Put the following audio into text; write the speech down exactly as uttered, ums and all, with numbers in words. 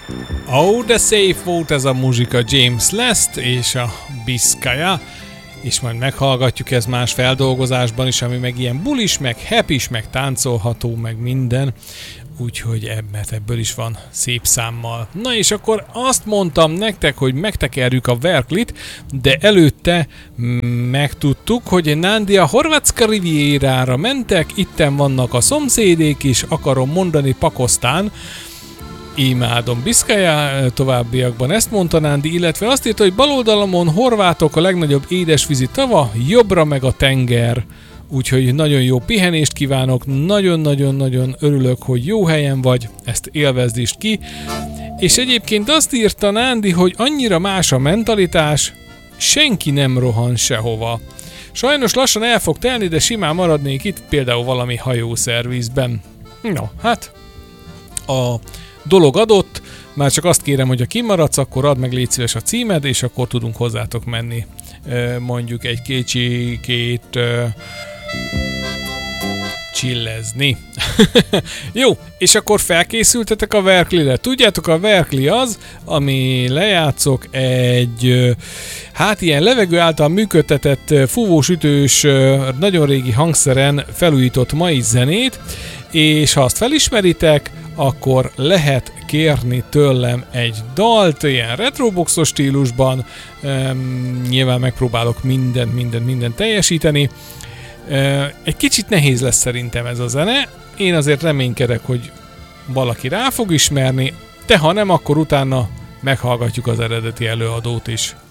Ó, de szép volt ez a muzsika, James Last és a Biscaya, és majd meghallgatjuk ez más feldolgozásban is, ami meg ilyen bulis, meg happy, meg táncolható, meg minden. Úgyhogy ebből, ebből is van szép számmal. Na és akkor azt mondtam nektek, hogy megtekerjük a Verklit, de előtte megtudtuk, hogy Nandi a Horvátska Rivierára mentek, itten vannak a szomszédék is, akarom mondani Pakosztán, imádom Biscaya, továbbiakban ezt mondta Nandi, illetve azt írta, hogy bal oldalamon horvátok a legnagyobb édesvízi tava, jobbra meg a tenger. Úgyhogy nagyon jó pihenést kívánok, nagyon-nagyon-nagyon örülök, hogy jó helyen vagy, ezt élvezd is ki. És egyébként azt írta Nándi, hogy annyira más a mentalitás, senki nem rohan sehova. Sajnos lassan el fog telni, de simán maradnék itt, például valami hajószervizben. No, hát a dolog adott, már csak azt kérem, hogy ha kimaradsz, akkor add meg légy szíves a címed, és akkor tudunk hozzátok menni. Mondjuk egy kicsikét csillezni. Jó, és akkor felkészültetek a Verklire. Tudjátok, a Verkli az, ami lejátszok egy hát ilyen levegő által működtetett fúvósütős, nagyon régi hangszeren felújított mai zenét, és ha azt felismeritek, akkor lehet kérni tőlem egy dalt, ilyen retroboxos stílusban, um, nyilván megpróbálok mindent, mindent, mindent teljesíteni. Uh, egy kicsit nehéz lesz szerintem ez a zene, én azért reménykedek, hogy valaki rá fog ismerni, de ha nem, akkor utána meghallgatjuk az eredeti előadót is.